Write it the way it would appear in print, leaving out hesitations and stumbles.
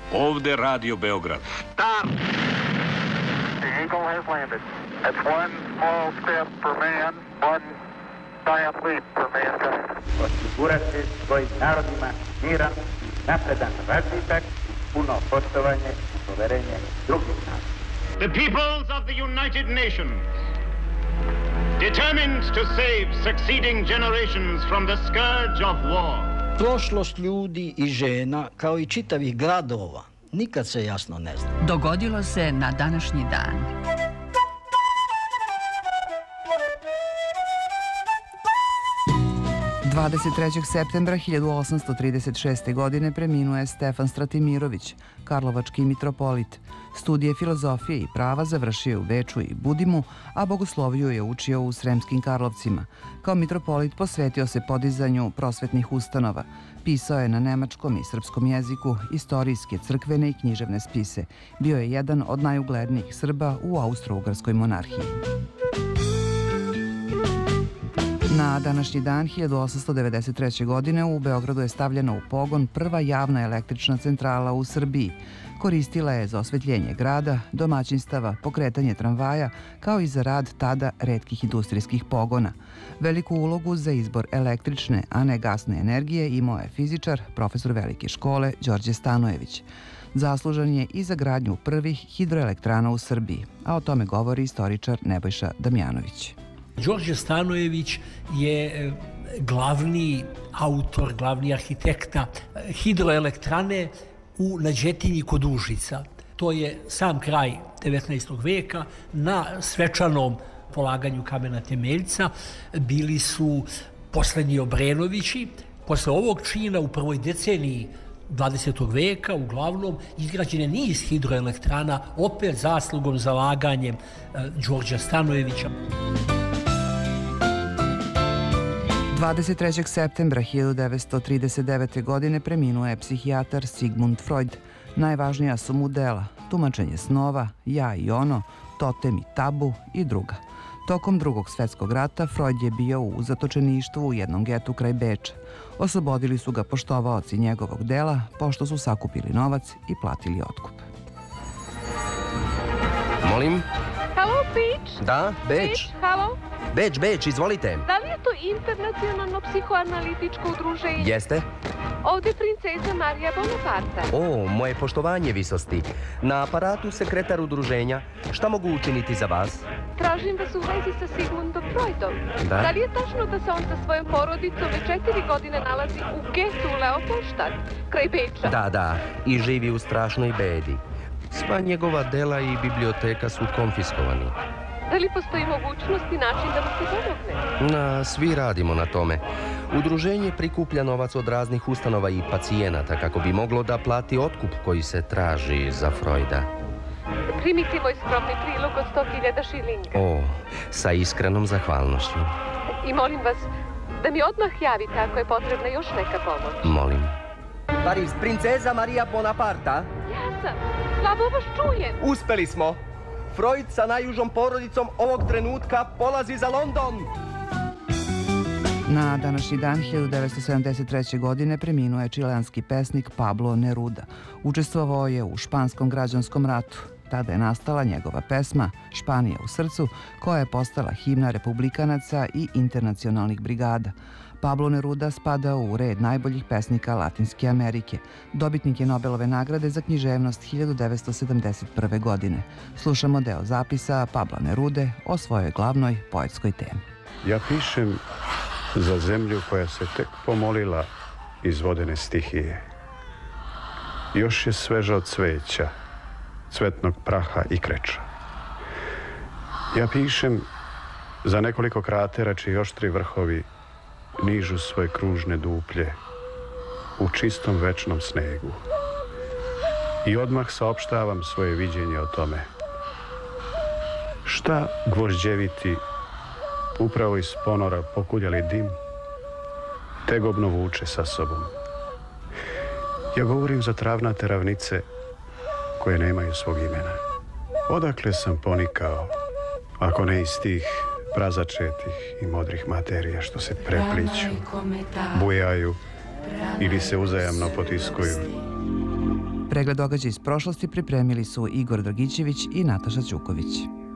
Ovde Radio Beograd. Stop! The Eagle has landed. That's one small step for man, one giant leap for mankind. Osigurati svojim narodima miran, napredan razvitak, puno poštovanje i poverenje drugih naroda. The peoples of the United Nations, determined to save succeeding generations from the scourge of war. Prošlost ljudi i žena, kao i čitavih gradova, nikad se jasno ne zna. Dogodilo se na današnji dan. – 23. septembra 1836. godine preminuo je Stefan Stratimirović, karlovački mitropolit. Studije filozofije i prava završio je u Beču i Budimu, a bogosloviju je učio u Sremskim Karlovcima. Kao mitropolit posvetio se podizanju prosvetnih ustanova. Pisao je na nemačkom i srpskom jeziku, istorijske, crkvene i književne spise. Bio je jedan od najuglednijih Srba u Austro-Ugarskoj monarhiji. Na današnji dan 1893. godine u Beogradu je stavljena u pogon prva javna električna centrala u Srbiji. Koristila je za osvetljenje grada, domaćinstava, pokretanje tramvaja, kao i za rad tada retkih industrijskih pogona. Veliku ulogu za izbor električne, a ne gasne energije imao je fizičar, profesor velike škole Đorđe Stanojević. Zaslužan je i za gradnju prvih hidroelektrana u Srbiji, a o tome govori istoričar Nebojša Damjanović. Đorđe Stanojević je glavni autor, glavni arhitekta hidroelektrane u Nađetinji kod Užica. To je sam kraj 19. veka. Na svečanom polaganju kamena temeljca bili su poslednji Obrenovići. Posle ovog čina u prvoj deceniji 20. veka uglavnom izgrađen je niz hidroelektrana, opet zaslugom, zalaganjem Đorđa Stanojevića. 23. septembra 1939. godine preminuo je psihijatar Sigmund Freud. Najvažnija su mu dela Tumačenje snova, Ja i ono, Totem i tabu i druga. Tokom Drugog svjetskog rata Freud je bio u zatočeništvu u jednom getu kraj Beča. Oslobodili su ga poštovaoci njegovog dela, pošto su sakupili novac i platili otkup. Molim? Halo, Beč? Da, Beč. Halo? Beč, izvolite. Da li je to internacionalno psihoanalitičko udruženje? Jeste. Ovdje princeza Marija Bonaparte. O, moje poštovanje visosti. Na aparatu sekretar udruženja. Šta mogu učiniti za vas? Tražim vas u vezi sa Sigmundom Freudom. Da? Da li je tačno da se on sa svojom porodicom već 4 godine nalazi u getu Leopoldstadt, kraj Beča? Da, i živi u strašnoj bedi. Sva njegova dela i biblioteka su konfiskovani. Da li postoji mogućnost i način da mu se pomogne? Svi radimo na tome. Udruženje prikuplja novac od raznih ustanova i pacijenata kako bi moglo da plati otkup koji se traži za Freuda. Primite moj skromni prilog od 100.000 šilinga. O, sa iskrenom zahvalnošću. I molim vas da mi odmah javite ako je potrebna još neka pomoć. Molim. Pariz, princeza Marija Bonaparta? Ja sam. Slabo vas čujem. Uspeli smo. Freud sa najužom porodicom ovog trenutka polazi za London. Na današnji dan 1973. godine preminuo je čileanski pesnik Pablo Neruda. Učestvovao je u Španskom građanskom ratu. Tada je nastala njegova pesma Španija u srcu, koja je postala himna republikanaca i internacionalnih brigada. Pablo Neruda spada u red najboljih pesnika Latinske Amerike. Dobitnik je Nobelove nagrade za književnost 1971. godine. Slušamo deo zapisa Pabla Nerude o svojoj glavnoj poetskoj temi. Ja pišem za zemlju koja se tek pomolila iz vodene stihije. Još je sveža od cveća, cvetnog praha i kreča. Ja pišem za nekoliko kratera čiji oštri vrhovi nižu svoje kružne duplje u čistom večnom snegu. I odmah saopštavam svoje viđenje o tome. Šta gvožđeviti, upravo iz ponora pokuljali dim, tegobno vuče sa sobom. Ja govorim za travnate ravnice koje nemaju svog imena. Odakle sam ponikao, ako ne iz tih prazačetih i modrih materija što se prepliću, bujaju ili se uzajamno potiskuju. Pregled događaja iz prošlosti pripremili su Igor Dragićević i Nataša Ćuković.